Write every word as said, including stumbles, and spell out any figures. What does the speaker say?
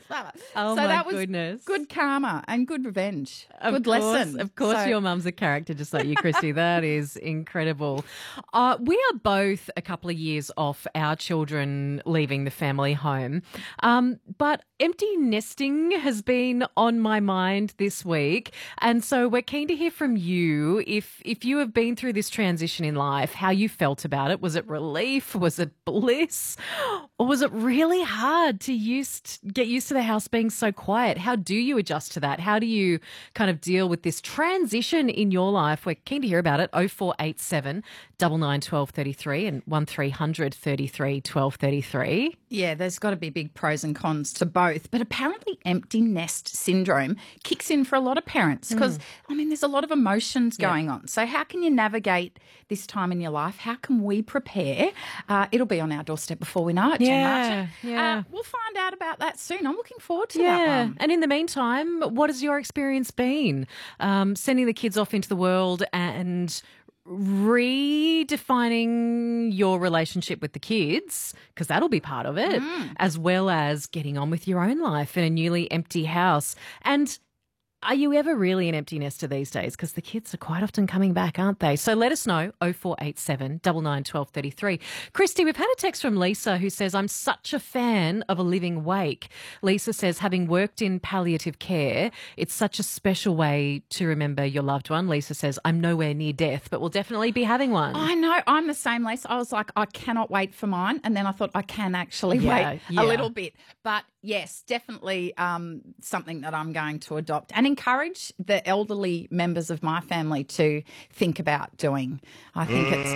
summer. Oh, so my that was goodness. good karma and good revenge. Of good course, lesson. Of course, So, your mum's a character just like you, Christy. That is incredible. Uh, we are both a couple of years off our children leaving the family home. Um, but empty nesting has been on my mind this week. And so we're keen to hear from you if, if you have been through this transition in life, how you felt about it. Was it relief? Was it bliss? Or was it really hard to used, get used to the house being so quiet? How do you adjust to that? How do you kind of deal with this transition in your life? We're keen to hear about it. oh four eight seven, nine nine, one two three three and one three hundred, thirty-three, twelve thirty-three. yeah, there's got to be big pros and cons to both. But apparently empty nest syndrome kicks in for a lot of parents because, mm. I mean, there's a lot of emotions going yeah. on. So how can you navigate this time in your life? How can we prepare? Uh, it'll be on our doorstep before we know it, yeah, yeah. Uh, we'll find out about that soon. I'm looking forward to yeah. that one. And in the meantime, what has your experience been? Um, sending the kids off into the world and redefining your relationship with the kids, because that'll be part of it, mm. as well as getting on with your own life in a newly empty house. And are you ever really an empty nester these days? Because the kids are quite often coming back, aren't they? So let us know, oh four eight seven, nine nine, one two three three. Christy, we've had a text from Lisa who says, I'm such a fan of a living wake. Lisa says, having worked in palliative care, it's such a special way to remember your loved one. Lisa says, I'm nowhere near death, but we'll definitely be having one. I know. I'm the same, Lisa. I was like, I cannot wait for mine. And then I thought I can actually yeah, wait yeah. a little bit. But yes, definitely um, something that I'm going to adopt and encourage the elderly members of my family to think about doing. I think it's